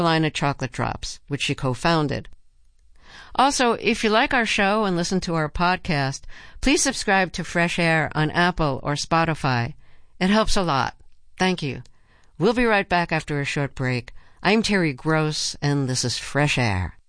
Carolina Chocolate Drops, which she co-founded. Also, if you like our show and listen to our podcast, please subscribe to Fresh Air on Apple or Spotify. It helps a lot. Thank you. We'll be right back after a short break. I'm Terry Gross, and this is Fresh Air.